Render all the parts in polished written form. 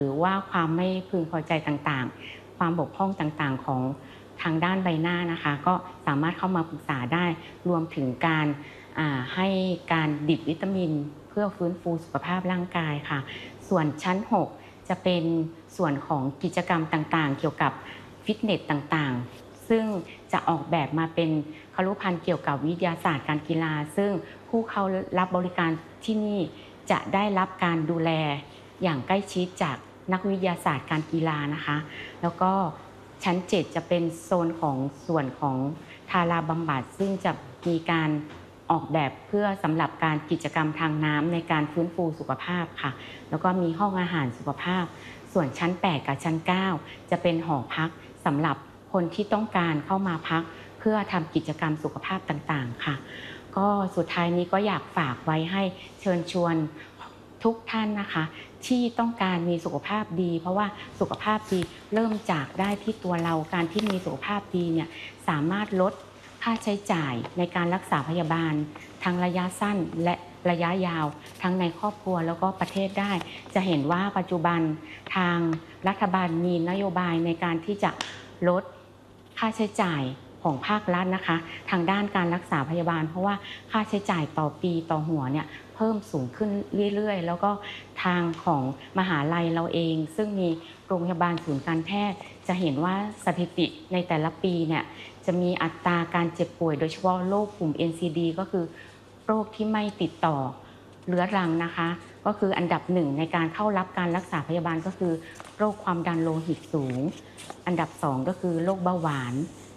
หรือว่าความไม่พึงพอใจต่างๆความบกพร่องต่างๆของทางด้านใบหน้านะคะก็สามารถเข้ามาปรึกษาได้รวมถึงการให้การดิบวิตามินเพื่อฟื้นฟูสุขภาพร่างกายค่ะส่วนชั้น6จะเป็นส่วนของกิจกรรมต่างๆเกี่ยวกับฟิตเนสต่างๆซึ่งจะออกแบบมาเป็นครุภัณฑ์เกี่ยวกับวิทยาศาสตร์การกีฬาซึ่งผู้เข้ารับบริการที่นี่จะได้รับการดูแลอย่างใกล้ชิดจากนักวิทยาศาสตร์การกีฬานะคะแล้วก็ชั้น7จะเป็นโซนของส่วนของทาราบำบัดซึ่งจะมีการออกแบบเพื่อสำหรับการกิจกรรมทางน้ำในการฟื้นฟูสุขภาพค่ะแล้วก็มีห้องอาหารสุขภาพส่วนชั้น8กับชั้น9จะเป็นหอพักสำหรับคนที่ต้องการเข้ามาพักเพื่อทำกิจกรรมสุขภาพต่างๆค่ะก็สุดท้ายนี้ก็อยากฝากไว้ให้เชิญชวนทุกท่านนะคะที่ต้องการมีสุขภาพดีเพราะว่าสุขภาพดีเริ่มจากได้ที่ตัวเราการที่มีสุขภาพดีเนี่ยสามารถลดค่าใช้จ่ายในการรักษาพยาบาลทั้งระยะสั้นและระยะยาวทั้งในครอบครัวแล้วก็ประเทศได้จะเห็นว่าปัจจุบันทางรัฐบาลมีนโยบายในการที่จะลดค่าใช้จ่ายของภาครัฐนะคะทางด้านการรักษาพยาบาลเพราะว่าค่าใช้จ่ายต่อปีต่อหัวเนี่ยเพิ่มสูงขึ้นเรื่อยๆแล้วก็ทางของมหาลัยเราเองซึ่งมีโรงพยาบาลศูนย์การแพทย์จะเห็นว่าสถิติในแต่ละปีเนี่ยจะมีอัตราการเจ็บป่วยโดยเฉพาะโรคกลุ่ม NCD ก็คือโรคที่ไม่ติดต่อเรื้อรังนะคะก็คืออันดับ1ในการเข้ารับการรักษาพยาบาลก็คือโรคความดันโลหิตสูงอันดับ2ก็คือโรคเบาหวาน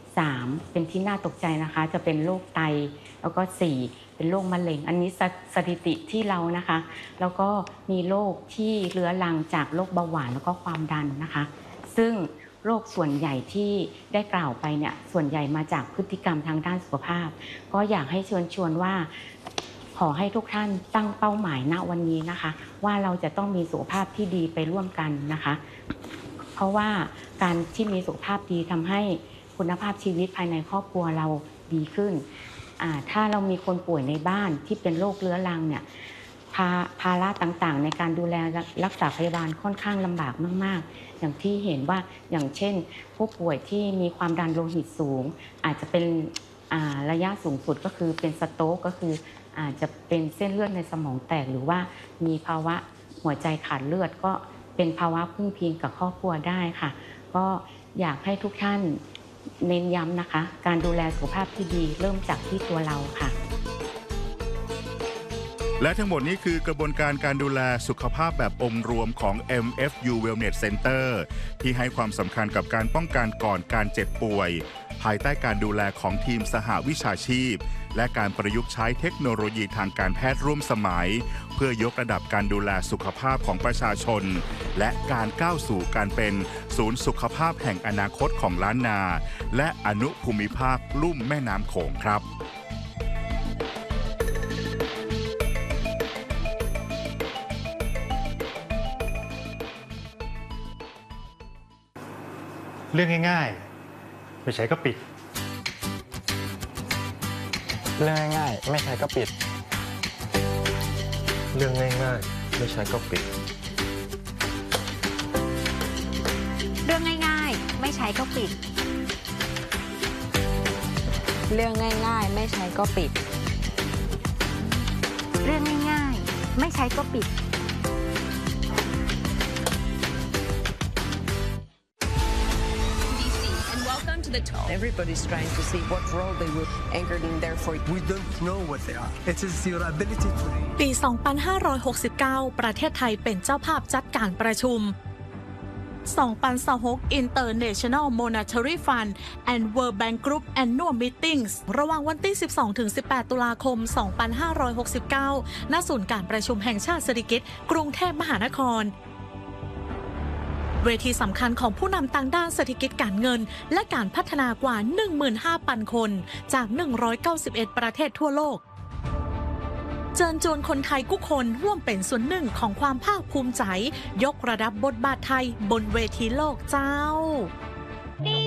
3เป็นที่น่าตกใจนะคะจะเป็นโรคไตแล้วก็4เป็นโรคมะเร็งอันนี้สถิติที่เรานะคะแล้วก็มีโรคที่เรื้อรังจากโรคเบาหวานแล้วก็ความดันนะคะซึ่งโรคส่วนใหญ่ที่ได้กล่าวไปเนี่ยส่วนใหญ่มาจากพฤติกรรมทางด้านสุขภาพก็อยากให้เชิญชวนว่าขอให้ทุกท่านตั้งเป้าหมายณวันนี้นะคะว่าเราจะต้องมีสุขภาพที่ดีไปร่วมกันนะคะเพราะว่าการที่มีสุขภาพดีทำให้คุณภาพชีวิตภายในครอบครัวเราดีขึ้นถ้าเรามีคนป่วยในบ้านที่เป็นโรคเรื้อรังเนี่ยภาระต่างๆในการดูแลรักษาพยาบาลค่อนข้างลำบากมากๆอย่างที่เห็นว่าอย่างเช่นผู้ป่วยที่มีความดันโลหิตสูงอาจจะเป็นระยะสูงสุดก็คือเป็นสโตรกก็คืออาจจะเป็นเส้นเลือดในสมองแตกหรือว่ามีภาวะหัวใจขาดเลือดก็เป็นภาวะพึ่งพิงกับครอบครัวได้ค่ะก็อยากให้ทุกท่านเน้นย้ำนะคะการดูแลสุขภาพที่ดีเริ่มจากที่ตัวเราค่ะและทั้งหมดนี้คือกระบวนการดูแลสุขภาพแบบองค์รวมของ MFU Wellness Center ที่ให้ความสำคัญกับการป้องกันก่อนการเจ็บป่วยภายใต้การดูแลของทีมสหวิชาชีพและการประยุกต์ใช้เทคโนโลยีทางการแพทย์ร่วมสมัยเพื่อยกระดับการดูแลสุขภาพของประชาชนและการก้าวสู่การเป็นศูนย์สุขภาพแห่งอนาคตของล้านนาและอนุภูมิภาคลุ่มแม่น้ำโขงครับเรื่องง่ายๆไม่ใช้ก็ปิดเรื่องง่ายๆไม่ใช้ก็ปิดเรื่องง่ายๆไม่ใช้ก็ปิดเรื่องง่ายๆไม่ใช้ก็ปิดเรื่องง่ายๆไม่ใช้ก็ปิดเรื่องง่ายๆไม่ใช้ก็ปิด Everybody's trying to see what role they will anchor in there for. We don't know what they are. It is your ability to read. ปี 2569 ประเทศไทยเป็นเจ้าภาพจัดการประชุม2026 International Monetary Fund and World Bank Group Annual Meetings ระหว่างวันที่ 12-18 ตุลาคม 2569 ณ ศูนย์การประชุมแห่งชาติสิริกิติ์กรุงเทพมหานครเวทีสำคัญของผู้นำทางด้านเศรษฐกิจการเงินและการพัฒนากว่า 15,000 คนจาก 191 ประเทศทั่วโลกเชิญชวนคนไทยทุกคนร่วมเป็นส่วนหนึ่งของความภาคภูมิใจยกระดับบทบาทไทยบนเวทีโลกเจ้า